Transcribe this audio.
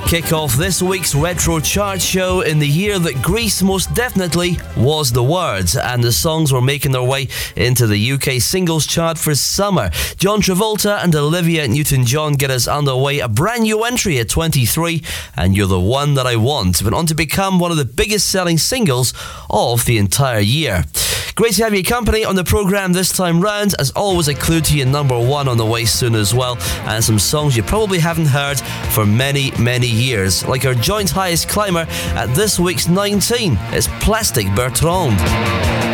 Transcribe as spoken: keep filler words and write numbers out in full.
Kick off this week's Retro Chart show in the year that Grease most definitely was the word, and the songs were making their way into the U K singles chart for summer. John Travolta and Olivia Newton-John get us underway, a brand new entry at twenty-three, and You're the One That I Want went on to become one of the biggest selling singles of the entire year. Great to have your company on the programme this time round. As always, a clue to your number one on the way soon as well, and some songs you probably haven't heard for many, many years, like our joint highest climber at this week's nineteen. It's Plastic Bertrand.